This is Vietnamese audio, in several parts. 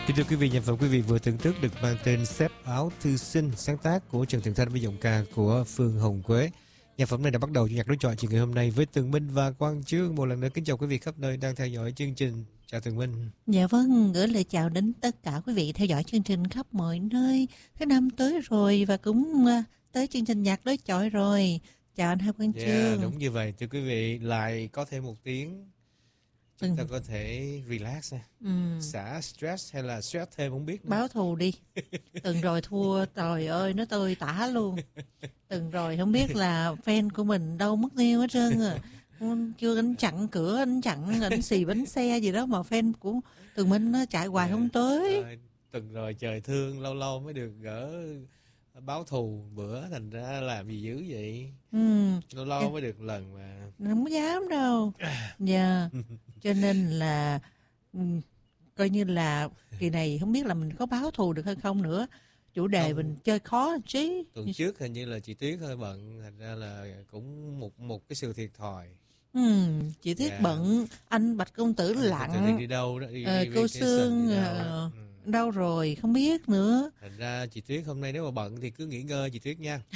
Kính thưa quý vị, nhạc phẩm quý vị vừa thưởng thức được mang tên Xếp áo thư sinh, sáng tác của Trần Thiện Thanh với giọng ca của Phương Hồng Quế. Nhạc phẩm này đã bắt đầu nhạc đối thoại chiều ngày hôm nay với Tường Minh và Quang Chương. Một lần nữa kính chào quý vị khắp nơi đang theo dõi chương trình. Chào Tường Minh. Dạ vâng, gửi lời chào đến tất cả quý vị theo dõi chương trình khắp mọi nơi. Thứ năm tới rồi và cũng tới chương trình nhạc đối chọi rồi. Chào anh hai Quang Chương. Đúng như vậy, thưa quý vị, lại có thêm một tiếng. Chúng ta có thể relax, xả stress hay là stress thêm không biết nữa. Báo thù đi. Từng rồi thua, trời ơi, nó tơi tả luôn. Từng rồi không biết là fan của mình đâu mất tiêu hết trơn à. Chưa anh chặn cửa, anh xì bánh xe gì đó mà fan của Tường Minh nó chạy hoài không tới. Từng rồi trời thương, lâu lâu mới được gỡ báo thù, bữa thành ra làm gì dữ vậy. Lâu lâu mới được lần mà. Không dám đâu. Dạ. Cho nên là coi như là kỳ này không biết là mình có báo thù được hay không nữa. Chủ đề không. Mình chơi khó chứ. Tuần trước hình như là chị Tuyết hơi bận, thành ra là cũng một cái sự thiệt thòi. Chị Tuyết bận, anh Bạch Công Tử lặng. Đi đâu đó, đi cô Sương đâu rồi không biết nữa. Thành ra chị Tuyết hôm nay nếu mà bận thì cứ nghỉ ngơi chị Tuyết nha.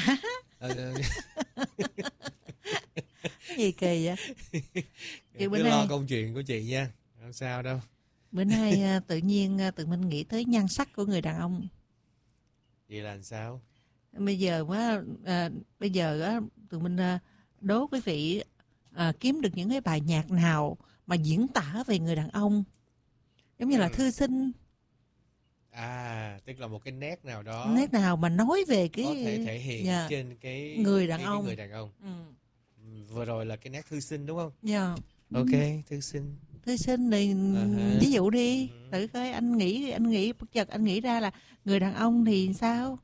Gì kỳ vậy? Cứ lo công chuyện của chị nha, không sao đâu. Bữa nay tự nhiên tự mình nghĩ tới nhan sắc của người đàn ông. Vậy là làm sao? Bây giờ tụi mình đố quý vị kiếm được những cái bài nhạc nào mà diễn tả về người đàn ông, giống như là thư sinh. Tức là một cái nét nào đó. Nét nào mà nói về cái có thể thể hiện trên cái người đàn ông. Người đàn ông. Vừa rồi là cái nét thư sinh đúng không? Dạ. Ok, thư sinh. Thư sinh thì ví dụ đi, thử coi anh nghĩ bất chợt anh nghĩ ra là người đàn ông thì sao?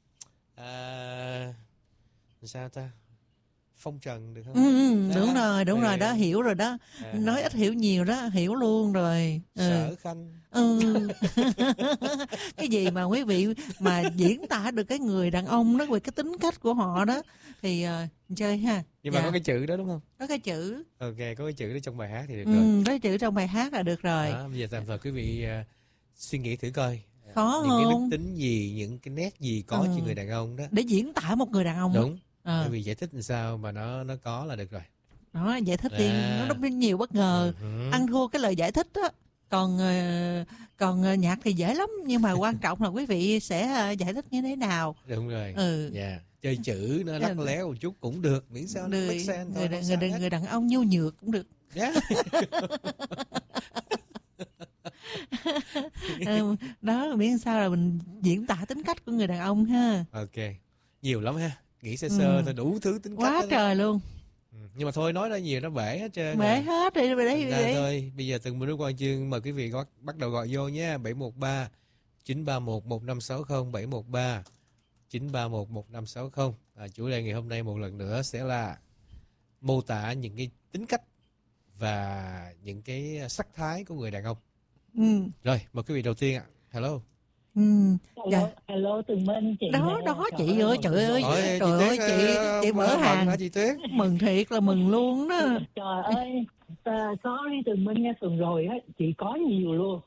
Sao ta? Phong trần được không? Đúng rồi đó, hiểu rồi đó. Nói ít hiểu nhiều đó, hiểu luôn rồi. Sở khanh. Cái gì mà quý vị mà diễn tả được cái người đàn ông đó, về cái tính cách của họ đó thì chơi ha. Nhưng mà có cái chữ đó đúng không? Có cái chữ. Ok, có cái chữ đó trong bài hát thì được rồi. Có cái chữ trong bài hát là được rồi. Bây giờ tạm thời quý vị suy nghĩ thử coi. Khó những không? Những cái đức tính gì, những cái nét gì có cho người đàn ông đó. Để diễn tả một người đàn ông. Đúng. Quý vị giải thích làm sao mà nó có là được rồi. Đó, giải thích đi, nó nhiều bất ngờ. Ăn thua cái lời giải thích đó. Còn nhạc thì dễ lắm, nhưng mà quan trọng là quý vị sẽ giải thích như thế nào. Đúng rồi. Chơi chữ nó lắc léo một chút cũng được, miễn sao nó make sense thôi. Người đàn ông nhu nhược cũng được. Đó, miễn sao là mình diễn tả tính cách của người đàn ông ha. Ok, nhiều lắm ha. Nghĩ sơ sơ thôi, đủ thứ tính cách quá trời luôn. Nhưng mà thôi, nói ra nhiều nó bể hết trơn. Bể hết đi đấy. Thôi, bây giờ Tường Minh với Quang Chương mời quý vị bắt đầu gọi vô nhé. 713 931 1560 713 931 1560. Chủ đề ngày hôm nay một lần nữa sẽ là mô tả những cái tính cách và những cái sắc thái của người đàn ông. Rồi, mời quý vị đầu tiên ạ. Hello. Hello Tường Minh, chị đó chị ơi, trời ơi chị mở hàng hả chị Tuyết? Mừng thiệt là mừng luôn đó. Trời ơi, sorry Tường Minh nha, tuần rồi á chị có nhiều luôn.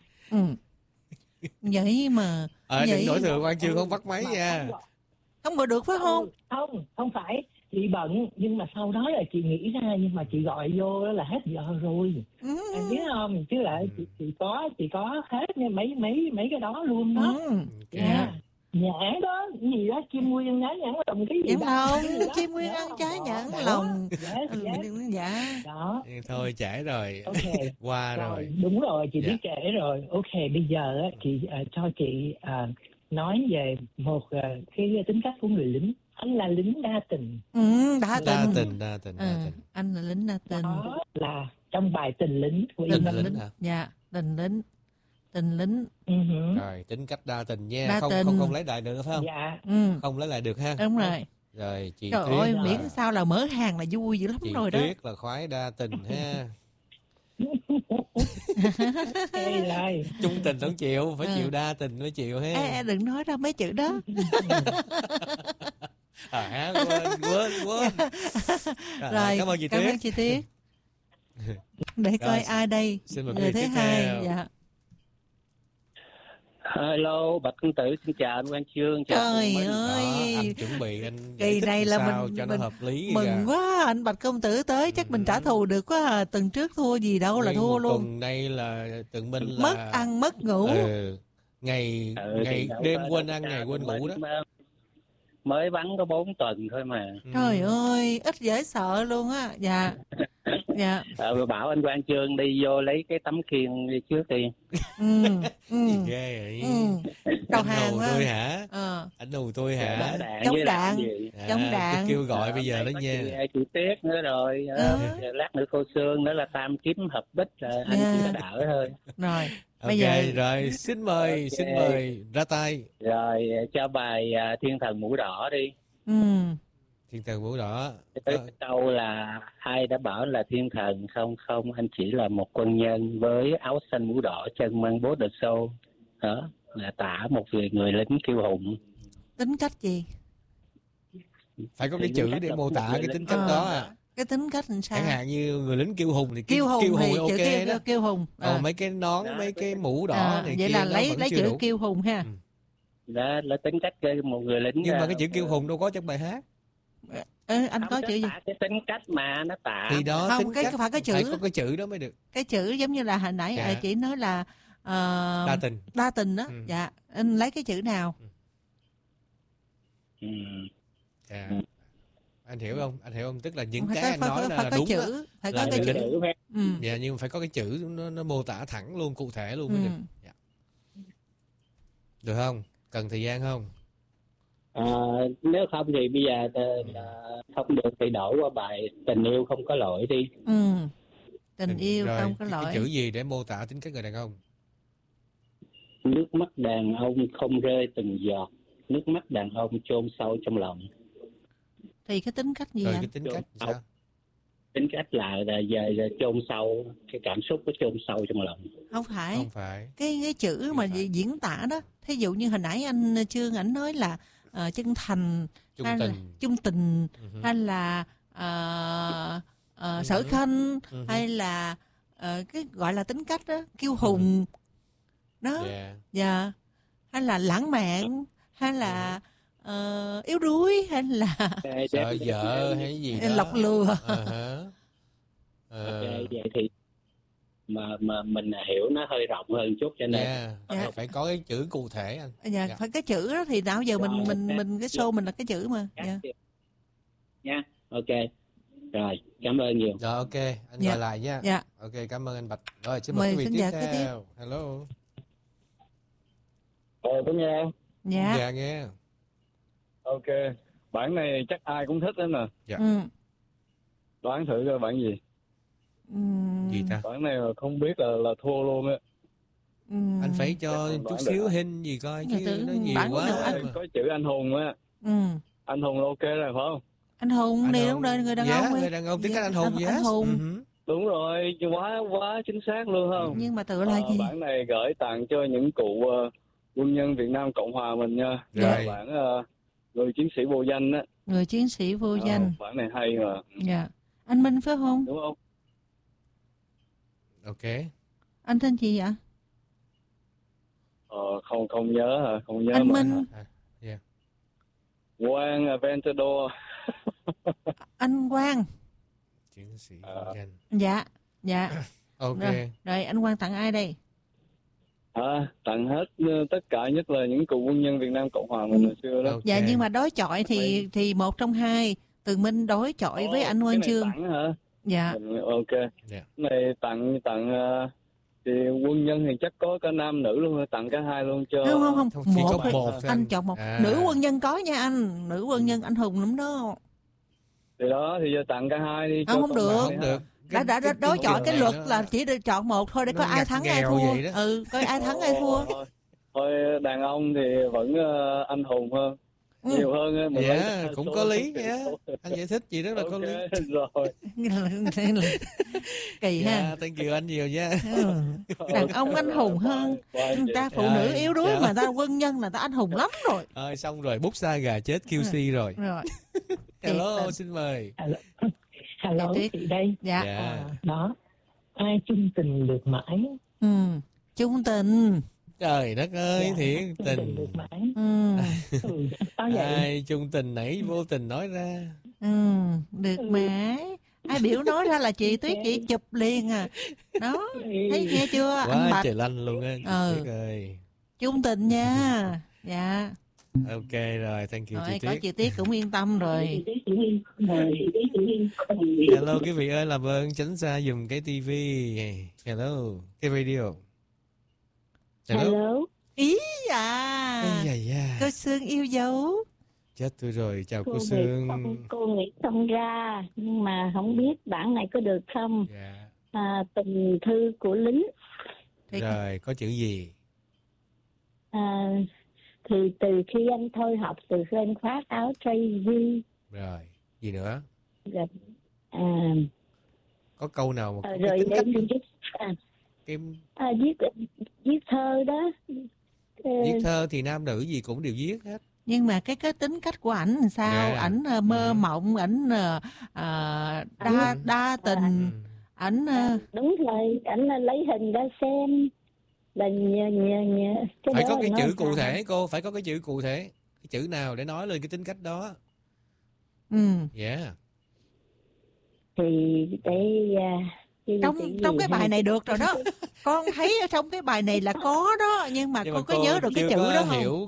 Vậy mà đừng đổi thừa Quang Chương không bắt máy nha. Không gọi được phải không? Không phải chị bận, nhưng mà sau đó là chị nghĩ ra, nhưng mà chị gọi vô là hết giờ rồi. Em biết không, chứ lại chị có hết nha, mấy cái đó luôn đó. Nhãn đó, cái gì đó, Kim Nguyên nhãn lòng cái gì đó. Kim Nguyên ăn trái nhãn lòng. Dạ. Đó. Thôi trễ rồi. Okay. Qua rồi. Đúng rồi, chị biết trễ rồi. Ok, bây giờ chị cho chị nói về một cái tính cách của người lính. Anh là lính đa tình. Đa tình. Anh là lính đa tình. Đó là trong bài Tình lính của Tình lính hả? Dạ, tình lính. Rồi, tính cách đa tình nha. Không lấy lại được phải không? Dạ. Không lấy lại được ha. Đúng rồi. Rồi chị Trời Tuyết ơi, miễn sao là mở hàng là vui dữ lắm rồi đó. Chị Tuyết là khoái đa tình ha. Rồi. Chung tình không chịu, phải chịu đa tình mới chịu ha. Đừng nói ra mấy chữ đó. Quên. Rồi, cảm ơn chị Tuyết. Cảm ơn chị Tuyết. Để coi ai đây. Xin mời người thứ hai. Dạ. Hello, Bạch Công Tử, xin chào anh Quang Chương. Chào Trời Minh. ơi, Đó, anh chuẩn bị anh giải kỳ thích này làm là sao mình cho nó hợp lý mừng kìa. quá, anh Bạch Công Tử tới chắc mình trả thù được quá à. Tuần trước thua gì đâu là Nguyên thua một luôn. tuần nay là Tường Minh là Mất ăn mất ngủ. ngày Thì đêm đâu quên có ăn sao, ngày quên ngủ đó. Mới bắn có 4 tuần thôi mà. Trời ơi, ít dễ sợ luôn á. Dạ. Dạ. Bảo anh Quang Chương đi vô lấy cái tấm khiên đi trước đi. Gì ghê vậy? Đầu Anh hàng hù quá. tôi hả? Anh hù tôi hả? Chống với đạn. gì? Chống Tôi đạn. kêu gọi bây giờ đó nha. Chị Tuyết nữa rồi. Lát nữa cô Sương nữa là tam kiếm hợp bích là anh chỉ có đỡ thôi. Rồi. Bây giờ rồi xin mời ra tay. Rồi cho bài Thiên Thần Mũ Đỏ đi. Thiên Thần Mũ Đỏ. Tới câu là ai đã bảo là thiên thần? Không, anh chỉ là một quân nhân với áo xanh mũ đỏ, chân mang bố đợt sâu. Đó là tả một người lính kiêu hùng. Tính cách gì? Phải có cái chữ để mô tả cái tính cách đó à. Cái tính cách làm sao? Chẳng hạn như người lính kiêu hùng thì kiêu hùng thì ok chữ đó. Kiêu hùng. Còn mấy cái nón, mấy cái mũ đỏ này vậy kia là nó lấy vẫn chưa chữ đủ. kiêu hùng ha. Đó là tính cách một người lính. Nhưng mà cái chữ kiêu hùng đâu có trong bài hát. Anh có chữ gì? Cái tính cách mà nó tả. Thì đó không, tính cái cách phải có chữ. phải có cái chữ đó mới được. Cái chữ giống như là hồi nãy chị nói là đa tình đó. Dạ, anh lấy cái chữ nào? Anh hiểu không? Tức là những phải cái anh nói là đúng chữ, đó. Phải có cái chữ. Dạ, nhưng mà phải có cái chữ nó mô tả thẳng luôn, cụ thể luôn mới được. Dạ. Được không? Cần thời gian không? Nếu không thì bây giờ không được thì đổi qua bài Tình Yêu Không Có Lỗi đi. Tình yêu rồi, không có lỗi. Cái chữ gì để mô tả tính cách người đàn ông? Nước mắt đàn ông không rơi từng giọt, nước mắt đàn ông chôn sâu trong lòng. Thì cái tính cách gì rồi anh? Cái tính cách sao? Tính cách là giờ chôn sâu, cái cảm xúc nó chôn sâu trong lòng. Không phải. Cái chữ không mà phải. Diễn tả đó. Thí dụ như hồi nãy anh Trương ảnh nói là chân thành, chung tình, hay là sở khanh, hay là cái gọi là tính cách đó, kiêu hùng đó. Dạ. Hay là lãng mạn, hay là yếu đuối, hay là sợ vợ hay gì đó, lọc lừa. Vậy thì mà mình hiểu nó hơi rộng hơn chút cho nên phải có cái chữ cụ thể anh. Phải cái chữ đó thì nào giờ mình cái show mình là cái chữ mà. Nha. Ok. Rồi, cảm ơn nhiều. Rồi ok, anh gọi lại nha. Ok, cảm ơn anh Bạch. Rồi, xin mời quý vị tiếp theo. Hello. Có nghe không? Dạ nghe. Ok, bản này chắc ai cũng thích đó nè. Dạ. Đoán thử coi bản gì? Gì ta? Bản này không biết là thua luôn á. Anh phải cho chút xíu hình gì coi chứ nó nhiều quá. Có chữ anh hùng á. Anh hùng là ok rồi phải không? Anh hùng đi đúng rồi, người đàn ông. Người đàn ông tiếng cách anh hùng. Anh hùng. Đúng rồi, quá chính xác luôn không? Nhưng mà tựa là gì? Bản này gửi tặng cho những cụ quân nhân Việt Nam Cộng Hòa mình nha. Rồi. Bản người chiến sĩ vô danh á. Người chiến sĩ vô danh. Bản này hay mà. Dạ. Anh Minh phải không? Đúng không? Ok. Anh tên gì vậy? Không nhớ hả? Không nhớ. Anh Minh. Quang Aventador. Anh Quang. Chiến sĩ vô danh. Dạ. Ok. Rồi anh Quang tặng ai đây? Tặng hết tất cả, nhất là những cựu quân nhân Việt Nam Cộng Hòa mình hồi xưa đó. Okay. Dạ, nhưng mà đối chọi thì một trong hai. Tường Minh đối chọi với anh Quang Chương. Tặng hả? Dạ. Ok. Này tặng thì quân nhân thì chắc có cả nam nữ luôn, tặng cả hai luôn cho. Không. Chỉ có một anh chọn một. Nữ quân nhân có nha anh. Nữ quân nhân anh hùng lắm đó. Thì đó thì giờ tặng cả hai đi. Không được. Đã đối chọi cái luật là chỉ được chọn một thôi để coi ai thắng ai thua. Coi ai thắng ai thua. Thôi đàn ông thì vẫn anh hùng hơn. Nhiều hơn. Cũng có lý nha. Anh giải thích gì đó là có lý. Rồi. Kỳ ha. Thank you anh nhiều nha. Đàn ông anh hùng hơn. Người ta phụ nữ yếu đuối mà ta quân nhân là ta anh hùng lắm rồi. Xong rồi bút xa gà chết QC rồi. Hello, xin mời. Hello, chị đây. Dạ. Đó. Ai chung tình được mãi. Chung tình. Trời đất ơi, Dạ, thiệt chung tình. được mãi. Tao vậy. Ai chung tình nãy vô tình nói ra. Được mà. Ai biểu nói ra là chị Tuyết chị chụp liền à. Đó, thấy nghe chưa anh Quá Bạch? trời lanh luôn á, chị Tuyết ơi. Chung tình nha. Dạ. Ok rồi, thank you Rồi, chị có Tuyết. chị Tuyết cũng yên tâm rồi. Hello quý vị ơi, làm ơn tránh xa dùm cái tivi. Hello, cái radio. Hello. Ý à. Ây da da. Cô Sương yêu dấu. Chết tôi rồi, chào cô Nghĩ Sương. cô nghĩ không ra, nhưng mà không biết bản này có được không. Dạ. Tình thư của lính. Rồi, có chữ gì? Thì từ khi anh thôi học, từ khi anh khoác áo Tracy. Rồi, gì nữa? Rồi, có câu nào mà có rồi cái tính cách viết thơ đó. Viết thơ thì nam nữ gì cũng đều viết hết. Nhưng mà cái tính cách của ảnh làm sao? Ảnh mơ mộng, ảnh đa tình, ảnh đúng rồi, ảnh lấy hình ra xem. Là phải có cái chữ cụ thể cô, phải có cái chữ cụ thể. Cái chữ nào để nói lên cái tính cách đó. Yeah. Thì để trong cái bài này được rồi đó. Con thấy ở trong cái bài này là có đó, nhưng mà con có nhớ được cái chữ đó không? Hiểu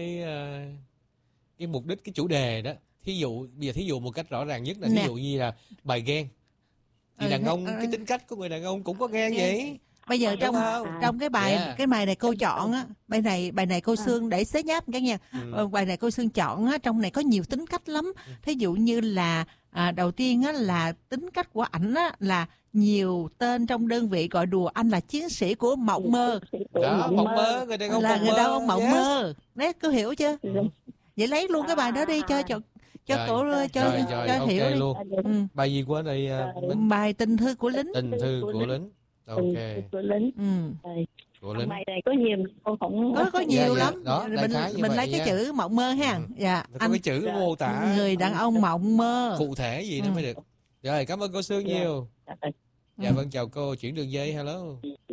cái mục đích, cái chủ đề đó. Thí dụ một cách rõ ràng nhất là thí dụ như là bài ghen. Thì đàn ông, cái tính cách của người đàn ông cũng có ghen vậy. Bây giờ trong cái bài này cô chọn á, bài này cô Sương để xế nháp cái nha. Bài này cô Sương chọn á, trong này có nhiều tính cách lắm. Thí dụ như là đầu tiên á là tính cách của ảnh á là nhiều tên trong đơn vị gọi đùa anh là chiến sĩ của mộng mơ. Đó, mộng mơ, người đàn ông là người đàn ông mộng mơ. Đấy, cứ hiểu chưa? Vậy lấy luôn cái bài đó đi cho cổ cho hiểu đi. Bài gì của đây? Bài tình thư của lính. Tình thư của lính. Ok. Của lính. Của lính. Bài này có nhiều, con không có nhiều lắm. Đó, mình lấy cái chữ mộng mơ ha. Dạ. Có cái chữ mô tả người đàn ông mộng mơ. Cụ thể gì nó mới được. Rồi, cảm ơn cô Sương nhiều. Dạ vâng, chào cô, chuyển đường dây, hello.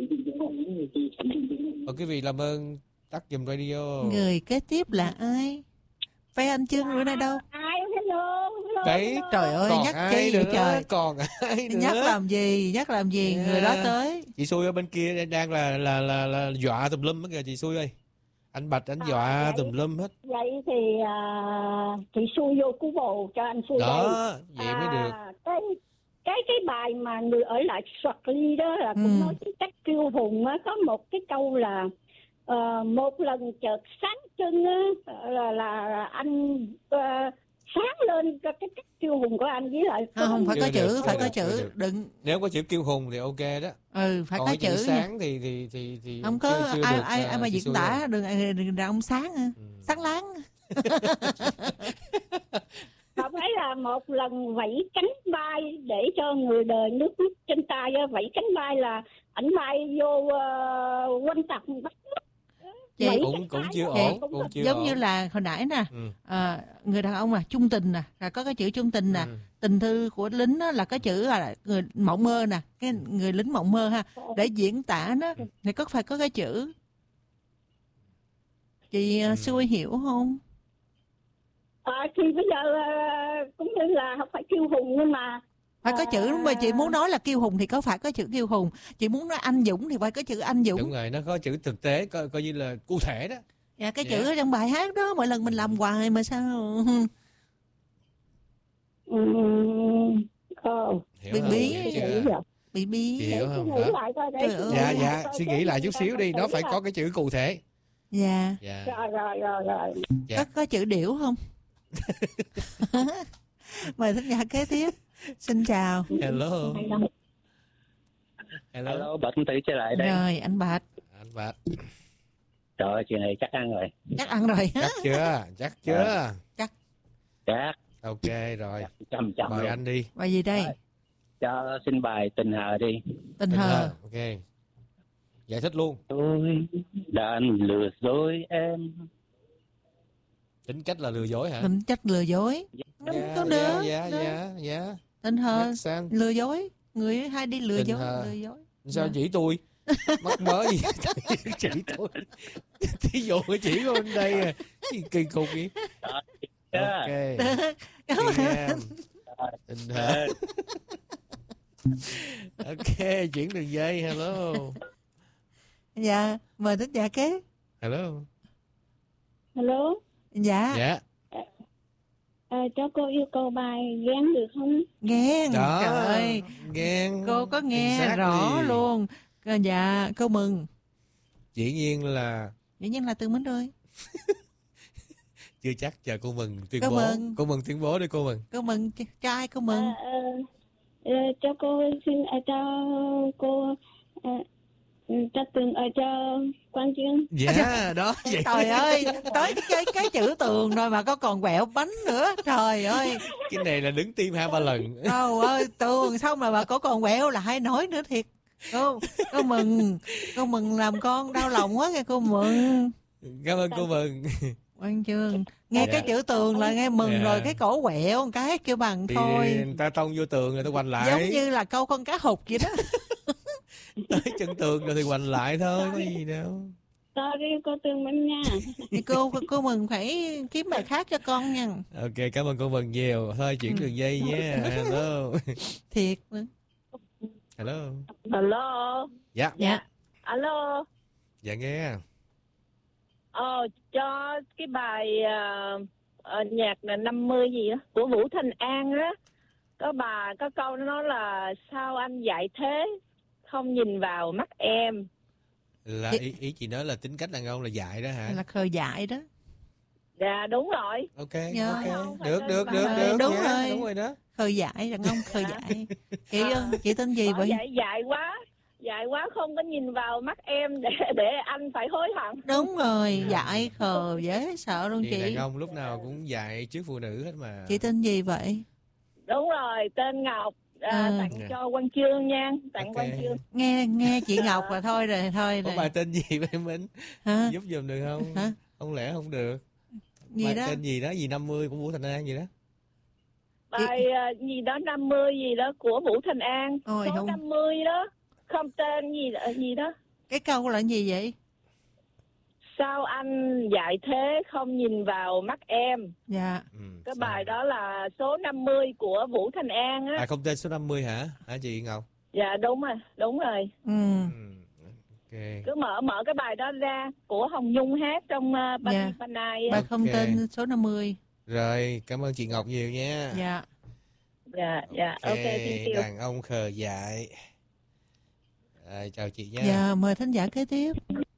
Quý vị làm ơn tắt giùm radio. Người kế tiếp là ai? Phải anh Trương bữa nay đâu? Ai? Hello. Trời ơi, nhắc chi vậy trời? Còn ai nữa? Nhắc làm gì? Người đó tới. Chị Xui ở bên kia đang là dọa tùm lum hết kìa chị Xui ơi. Anh Bạch anh dọa tùm lum hết. Vậy thì chị Xui vô cứu bồ cho anh Xui đó, đây. Vậy mới được. Cái bài mà người ở lại soạt ly đó là cũng nói cái cách kiêu hùng á, có một cái câu là một lần chợt sáng trưng á, là anh sáng lên cái cách kiêu hùng của anh với lại không phải có chữ, phải có chữ, đừng. Nếu có chữ kiêu hùng thì ok đó. Phải còn có chữ sáng thì không có ai mà diễn tả đừng ra ông sáng sáng láng. Không phải là một lần vẫy cánh bay để cho người đời nước mắt trên tay, vẫy cánh bay là ảnh bay vô quanh tạc bắt Vậy cũng chưa ổn, cũng chưa giống ổn. như là hồi nãy nè, người đàn ông là trung tình nè, là có cái chữ trung tình nè, tình thư của lính là có chữ là người mộng mơ nè, cái người lính mộng mơ ha, để diễn tả nó thì phải có cái chữ. Chị Xui hiểu không? Thì bây giờ cũng như là không phải kiêu hùng nhưng mà phải có chữ, đúng rồi. Chị muốn nói là kiêu hùng thì có phải có chữ kiêu hùng, chị muốn nói anh dũng thì phải có chữ anh dũng. Đúng rồi, nó có chữ thực tế, coi như là cụ thể đó. Dạ, cái chữ ở trong bài hát đó mỗi lần mình làm hoài mà sao bị bí hiểu không? Dạ suy nghĩ lại chút xíu đi, nó phải có cái chữ cụ thể. Dạ. Rồi. Có chữ điểu không? Mời thính giả kế tiếp. Xin chào. Hello, Bạch Thị trở lại đây. Rồi, anh Bạch. Trời ơi, chuyện này chắc ăn rồi. Chắc ăn rồi. Chắc chưa? Chắc. Ok rồi. Chậm mời luôn. Anh đi. Bài gì đây? Cho xin bài Tình Hờ đi. Tình Hờ. Ok. Giải thích luôn. Tôi đã lừa dối em. Tính cách là lừa dối hả? Tính cách lừa dối. Không được. Dạ. Tình Hờ lừa dối. Người hay đi lừa dối. Sao chỉ tôi? Mắc mớ gì chỉ tôi. Thí dụ cái chỉ của bên đây à. Kỳ cục vậy. Ok. Cảm ơn. Em. Tình hả? Ok, chuyển đường dây. Hello. Dạ, mời thính giả kế. Hello. Hello. Dạ. Dạ. Cho cô yêu cầu bài ghen được không? Ghen. Đó. Trời ơi. Ghen. Cô có nghe Exactly. rõ luôn. Dạ, cô mừng. Dĩ nhiên là Từ Minh ơi. chưa chắc, chờ cô mừng tuyên Cô bố. mừng. Cô mừng tuyên bố đi cô mừng. Cô mừng cho ai cô mừng? Cho cô xin cho cô cho Tường cho Quang Chương. Dạ, đó vậy. Trời ơi, tới cái chữ Tường rồi mà có còn quẹo bánh nữa. Trời ơi. Cái này là đứng tim 2-3 lần. Trời ơi, Tường xong rồi mà có còn quẹo lại nói nữa thiệt. Cô mừng làm con đau lòng quá nghe cô mừng. Cảm ơn cô mừng. Quang Chương, nghe Dạ. cái chữ Tường là nghe mừng Dạ. rồi, cái cổ quẹo một cái kêu bằng Thì thôi. người ta tông vô tường rồi ta quành lại. Giống như là câu con cá hụt vậy đó. Tới chân tường rồi thì quành lại thôi, có gì đâu. Sorry cô Tường Minh nha. Thì cô mừng phải kiếm bài khác cho con nha. Ok, cảm ơn cô mừng nhiều. Thôi chuyển đường dây nhé. Hello. Thiệt nữa. Hello. Hello. Dạ. Dạ. Alo. Dạ nghe. Cho cái bài nhạc là 50 gì đó của Vũ Thanh An á, có câu nó là sao anh dạy thế không nhìn vào mắt em. Là ý chị nói là tính cách đàn ông là dại đó hả? Là khờ dại đó. Dạ đúng rồi. Ok, Dạ. ok. Được. Đúng nha, rồi. Đúng rồi đó. Khờ dại, đàn ông khờ dại. Chị tên gì vậy? Dại quá không có nhìn vào mắt em để anh phải hối hận. Đúng rồi, dại khờ dễ sợ luôn Vì chị. đàn ông lúc nào cũng dại trước phụ nữ hết mà. Chị tên gì vậy? Đúng rồi, tên Ngọc. Tặng Dạ. cho Quang Chương nha, tặng Ok. Quang Chương. Nghe chị Ngọc là thôi rồi. Có bài tên gì vậy Minh? Hả? Giúp giùm được không? Hả? Không lẽ không được? Gì Bài đó? tên gì đó, gì 50 của Vũ Thành An gì đó? Bài gì đó 50 gì đó của Vũ Thành An. Ôi, Số không. 50 đó. Không tên gì đó. Cái câu là gì vậy? Sao anh dạy thế không nhìn vào mắt em. Dạ. Cái bài đó là số 50 của Vũ Thành An á. Không tên số 50 hả? Hả chị Ngọc? Dạ đúng rồi. Ok. Cứ mở cái bài đó ra của Hồng Nhung hát trong Panay á. Bài không Ok. tên số 50. Rồi, cảm ơn chị Ngọc nhiều nha. Dạ. Dạ, ok, thank you. Đàn ông khờ dại. Rồi, chào chị nha. Dạ, mời thính giả kế tiếp.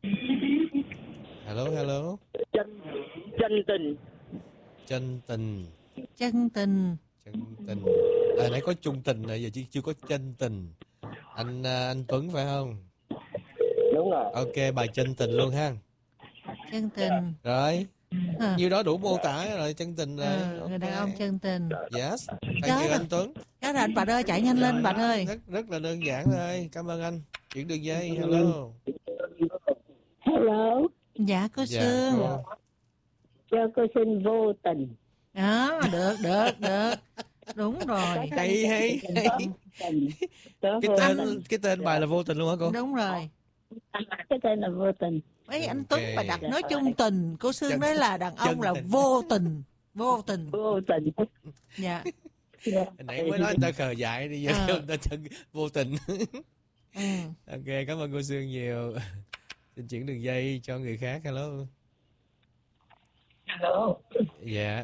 Hello. Chân tình. Chân tình. Chân tình. Nãy có chung tình rồi, giờ chưa có chân tình. Anh Tuấn phải không? Đúng rồi. Ok, bài chân tình luôn ha. Chân tình. Rồi. Nhiêu đó đủ mô tả rồi, chân tình rồi. Người đàn ông chân tình. Yes. Thank you anh Tuấn. Đó là anh Bạch ơi, chạy nhanh lên Bạch ơi. Rất là đơn giản thôi. Cảm ơn anh. Chuyển đường dây. Hello. Dạ cô Sương. Cho cô xin vô tình. Đó, được. Đúng rồi. Hay. Cái tên bài là vô tình luôn hả cô? Đúng rồi. Cái tên là vô tình. Mấy anh Tuấn mà đặt nói chung tình, cô Sương nói là đàn ông là vô tình. Vô tình. Dạ. Nãy mới nói anh ta khờ dại, đi giờ anh ta chân vô tình. Ok, cảm ơn cô Sương nhiều. Xin chuyển đường dây cho người khác. Hello. Dạ.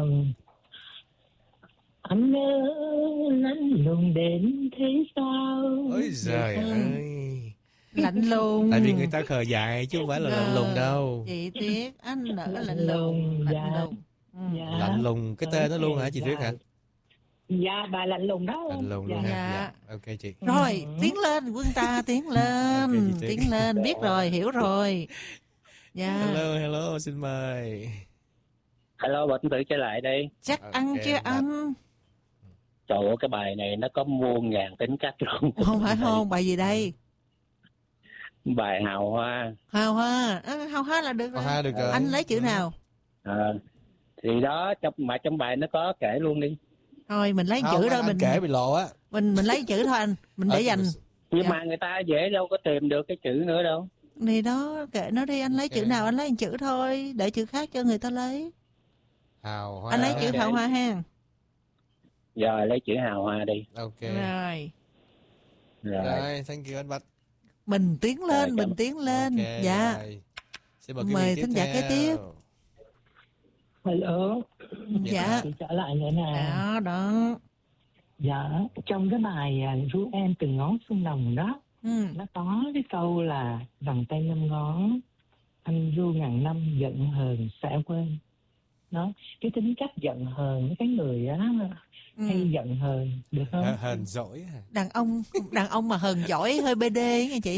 Anh nhớ lạnh lùng đến thế sao? Ôi giời ơi. Lạnh lùng. Tại vì người ta khờ dại chứ không phải là lạnh lùng đâu. Chị Tuyết, anh nỡ lạnh lùng. Lạnh lùng, cái tên đó luôn hả chị Tuyết hả? Dạ, bà lạnh lùng đó. Lạnh lùng luôn hả? Dạ. Ok chị. Rồi, tiến lên quân ta, tiến lên. Okay, tiến lên, biết rồi, hiểu rồi. Dạ. Hello, xin mời. Hello, Bạch Tử trở lại đây. Chắc ăn chứ anh. Trời ơi, cái bài này nó có muôn ngàn tính cách luôn. Không phải không, bài gì đây? Bài Hào Hoa. Hào Hoa là được rồi. Được rồi. Anh lấy chữ nào? Thì đó, trong bài nó có kể luôn đi. Thôi mình lấy chữ đó, mình kể bị lộ á. Mình lấy chữ thôi anh, mình để dành. Nhưng mà người ta dễ đâu có tìm được cái chữ nữa đâu. Thì đó, kệ nó đi, anh lấy chữ nào anh lấy một chữ thôi, để chữ khác cho người ta lấy. Hào hoa. Anh lấy chữ hào hoa ha. Rồi lấy chữ hào hoa đi. Ok. Rồi, thank you anh Bạch. Mình tiến lên, mình tiến lên. Okay, dạ. Rồi. Xin mời thính giả kế tiếp. Hello. Dạ. Chị trở lại nữa nè. Đó. Dạ, trong cái bài Ru em từng ngón xuân nồng đó, nó có cái câu là vòng tay 5 ngón, anh ru ngàn năm giận hờn sẽ quên. Nó cái tính cách giận hờn, cái người á hay giận hờn, được không? Hờn giỏi hả? Đàn ông mà hờn giỏi hơi BD nghe chị.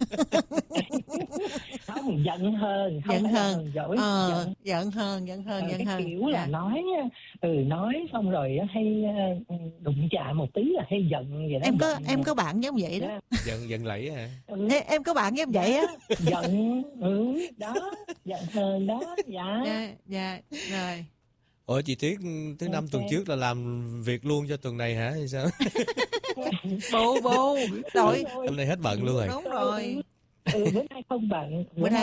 Không, giận hờn, không phải là hờn giỏi. Giận hờn. Cái kiểu là nói xong rồi hay đụng chạm một tí là hay giận vậy đó. Em có bạn giống vậy đó. Giận lẫy hả? Em có bạn giống vậy á. Giận, đó, giận hờn đó, Dạ, rồi. Ủa chị Tuyết thứ năm tuần trước là làm việc luôn cho tuần này hả hay sao? Bù rồi. Hôm nay hết bận luôn rồi. Đúng rồi. Bữa nay không bận.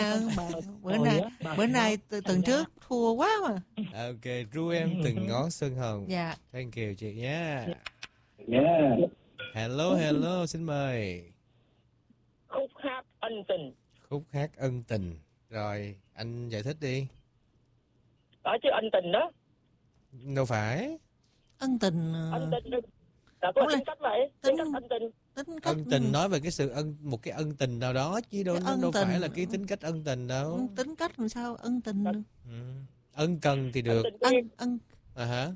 Bữa nay tuần trước thua quá mà. Ok, ru em từng ngón xuân hồng. Dạ. Thank you chị nhé. Yeah. Hello, xin mời. Khúc hát ân tình. Khúc hát ân tình. Rồi, anh giải thích đi. Đó chứ ân tình đó. Đâu phải. Ân tình là có tính cách vậy, tính cách ân tình. Ân tình nói về cái sự một cái ân tình nào đó chứ đâu phải là cái tính cách ân tình đâu. Tính cách làm sao ân tình được. Ân cần thì được. Ân hả?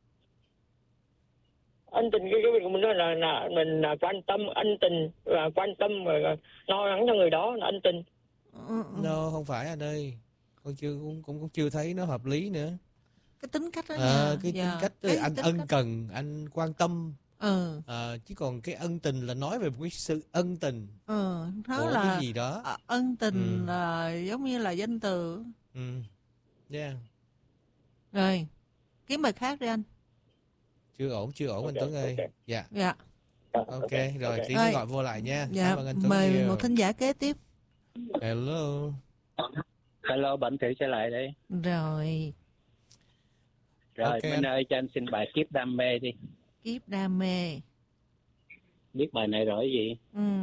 Ân tình cái việc mình nói là mình là quan tâm, ân tình là quan tâm và lo lắng cho người đó là ân tình. No, không phải anh ơi. Con cũng chưa thấy nó hợp lý nữa. Cái tính cách đó tính cách anh ân cần, anh quan tâm. Chứ còn cái ân tình là nói về một cái sự ân tình. Đó là cái gì đó. Ân tình là giống như là danh từ. Yeah. Rồi, kiếm bài khác đi anh. Chưa ổn anh Tuấn ơi. Dạ. Ok, rồi tí nữa gọi vô lại nha. Dạ, mời một thính giả kế tiếp. Hello, Bảnh thử trở lại đây. Rồi, Minh ơi, cho anh xin bài Kiếp Đam Mê đi. Kiếp Đam Mê. Biết bài này rồi gì?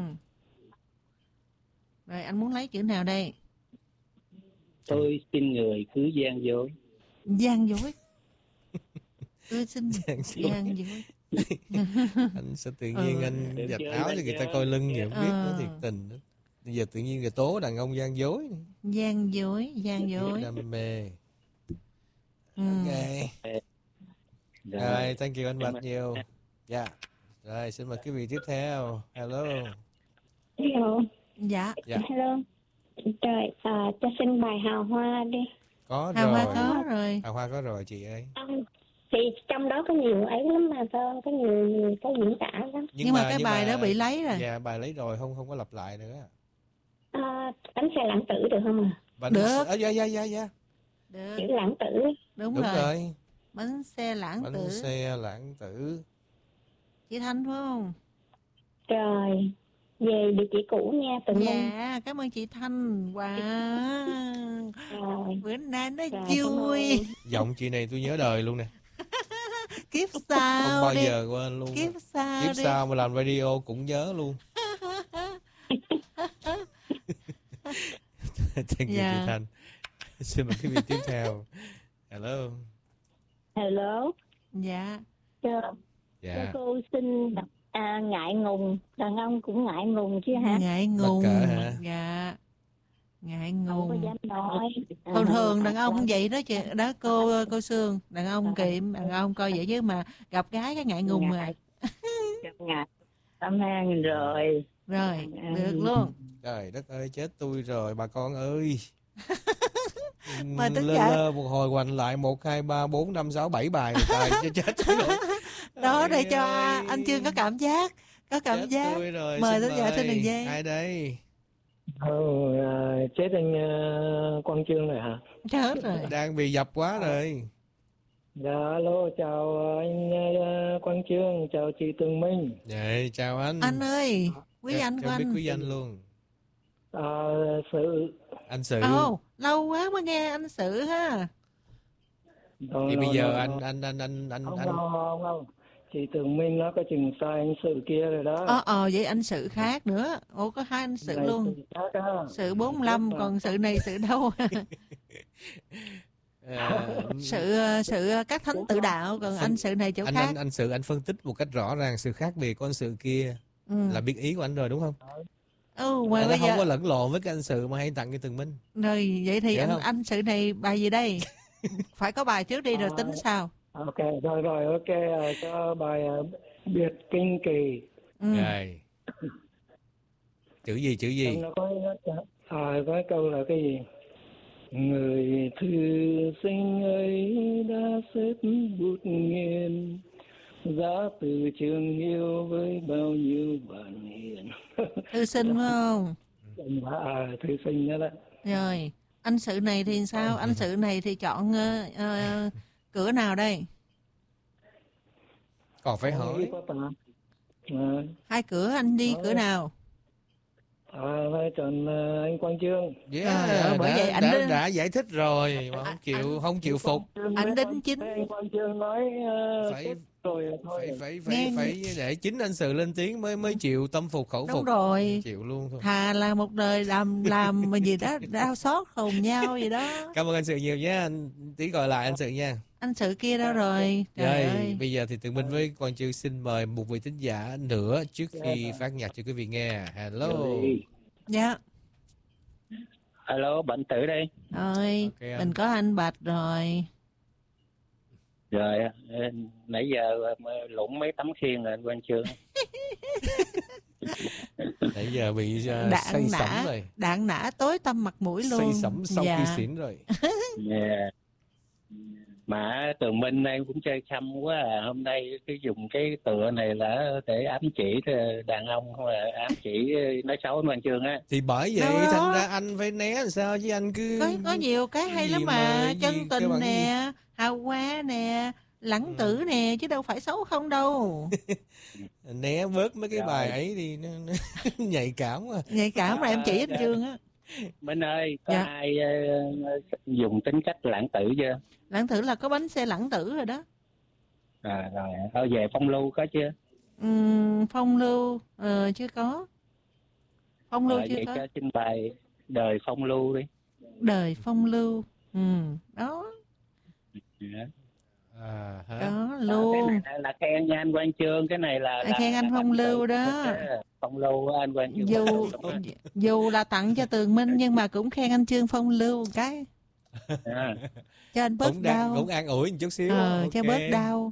Rồi, anh muốn lấy chữ nào đây? Tôi xin người cứ gian dối. Gian dối. Tôi xin gian dối. Anh sẽ tự nhiên anh giặt áo cho người ta coi lưng vậy không biết nó thiệt tình đó. Bây giờ tự nhiên người tố đàn ông gian dối. Gian dối. Đam mê. Ok. Rồi, thank you anh Bạch nhiều. Dạ. Rồi, xin mời quý vị tiếp theo. Hello. Dạ. Hello. Rồi, cho xin bài Hào Hoa đi. Hào Hoa có rồi. Hào Hoa có rồi chị ơi. Thì trong đó có nhiều ấy lắm mà sao, có nhiều cái diễn tả lắm. Nhưng mà cái bài đó bị lấy rồi. Dạ, bài lấy rồi, không có lặp lại nữa. Bánh xe lãng tử được không à? Được. Dạ. Được. Chữ lãng tử. Đúng rồi. Bánh xe lãng tử. Bánh xe lãng tử. Chị Thanh phải không? Rồi, về địa chỉ cũ nha. Dạ, cảm ơn chị Thanh. Wow. Bữa nay nó vui. Giọng chị này tôi nhớ đời luôn nè. Kiếp sau không bao giờ quên luôn. Kiếp sau mà làm radio cũng nhớ luôn. Thank you chị Thanh. Xin mời quý vị tiếp theo. Hello. Dạ. Cho cô xin đọc ngại ngùng. Đàn ông cũng ngại ngùng chứ hả? Ngại ngùng. Hả? Dạ. Ngại ngùng. Không có dám nói. Thường đàn ông vậy đó chị. Đó cô Sương. Đàn ông kiệm, đàn ông coi vậy chứ mà gặp gái cái ngại ngùng rồi. Ngại. Tâm hang rồi. Rồi, được luôn. Trời đất ơi, chết tôi rồi bà con ơi. Lơ một hồi hoành lại 1, 2, 3, 4, 5, 6, 7 bài rồi chết tôi rồi. Đó để cho anh Chương có cảm giác. Mời tất cả trên đường dây. Ai đây? Chết anh Quang Chương rồi hả? Chết rồi. Đang bị dập quá rồi. Dạ, alo, chào anh Quang Chương, chào chị Tường Minh. Dạ, chào anh. Anh ơi, Quý anh của Cháu biết anh. quý danh luôn. Sự. Anh Sự. Lâu quá mới nghe anh Sự ha. Thì bây giờ anh Không. Chị Tường Minh nó có chừng sai anh Sự kia rồi đó. Vậy anh Sự khác nữa. Ủa có hai anh Sự luôn. Sự 45 còn Sự này Sự đâu? Sự các thánh tự đạo, còn anh Sự này chỗ khác. Anh Sự anh phân tích một cách rõ ràng sự khác biệt của anh Sự kia là biết ý của anh rồi đúng không? Mà bây không giờ có lẫn lộn với cái anh Sự mà hay tặng cho Tường Minh. Rồi vậy thì anh Sự này bài gì đây? Phải có bài trước đi rồi tính sao? Ok, rồi, ok, cho bài Biệt Kinh Kỳ. Rồi. Chữ gì? Nó có câu là cái gì? Người thư sinh ấy đã xếp bút nghiền, giá từ trường yêu với bao nhiêu bạn hiền. Thư sinh phải không? Thư sinh đó đó. Rồi, anh Sự này thì sao? Anh Sự này thì chọn cửa nào đây? Còn phải hỏi. Hai cửa anh đi cửa nào? Phải chọn anh Quang Chương. Bởi vậy anh đã giải thích rồi mà không chịu phục. Anh đính chính. Anh Quang Chương nói phải để chính anh Sự lên tiếng mới chịu tâm phục khẩu phục. Đúng rồi. Chịu luôn thôi. Thà là một đời làm mà gì đó đau xót hồn nhau gì đó. Cảm ơn anh Sự nhiều nhé. Anh tí gọi lại anh Sự nha. Anh Sự kia đâu rồi? Trời ơi. Bây giờ thì Tường Minh với Quang Chương xin mời một vị thính giả nữa trước khi phát nhạc cho quý vị nghe. Hello. Dạ. Alo, Bệnh Tử đây. Rồi, mình có anh Bạch rồi. Rồi, nãy giờ lũng mấy tấm khiên rồi anh Quang Chương. Nãy giờ bị say sẩm rồi. Đạn nã tối tăm mặt mũi luôn. Say sẩm sau khi xỉn rồi. Mà Tường Minh em cũng chơi khăm quá à. Hôm nay cái dùng cái tựa này là để ám chỉ đàn ông, không là ám chỉ nói xấu anh Quang Chương á. Thì bởi vậy thành ra anh phải né làm sao chứ anh cứ có nhiều cái hay lắm mà. Chân tình nè, hào hoa nè, lãng tử nè, chứ đâu phải xấu không đâu. Né bớt mấy cái bài ấy thì nó nhạy cảm quá. Nhạy cảm là em chỉ anh Chương á. Minh ơi, có ai dùng tính cách lãng tử chưa? Lãng tử là có bánh xe lãng tử rồi đó. Rồi, về phong lưu có chưa? Phong lưu chưa có. Phong lưu chưa vậy có. Cho xin bài Đời Phong Lưu đi. Đời Phong Lưu. Đó. Đó luôn. Cái này là khen nha anh Quang Chương, cái này là khen anh Phong Lưu đó. Phong Lưu anh Quang Chương. Dù là tặng cho Tường Minh nhưng mà cũng khen anh Chương Phong Lưu một cái. Cho anh bớt đau. Cũng an ủi một chút xíu. Cho bớt đau.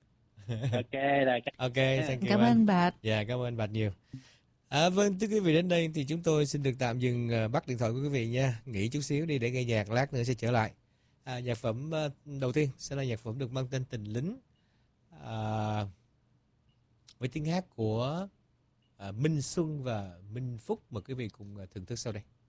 Ok, cảm ơn anh Bạch. Dạ, cảm ơn anh Bạch nhiều. Vâng, thưa quý vị, đến đây thì chúng tôi xin được tạm dừng bắt điện thoại của quý vị nha. Nghỉ chút xíu đi để nghe nhạc, lát nữa sẽ trở lại. Nhạc phẩm đầu tiên sẽ là nhạc phẩm được mang tên Tình Lính, với tiếng hát của Minh Xuân và Minh Phúc. Mời quý vị cùng thưởng thức sau đây.